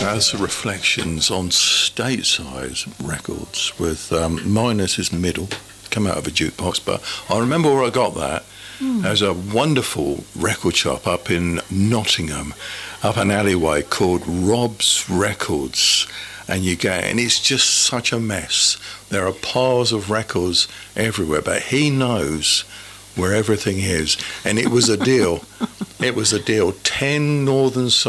as reflections on Stateside Records with Minus is Middle, come out of a jukebox. But I remember where I got that. There's a wonderful record shop up in Nottingham, up an alleyway called Rob's Records. And it's just such a mess. There are piles of records everywhere, but he knows where everything is. And it was a deal. It was a deal. 10 Northern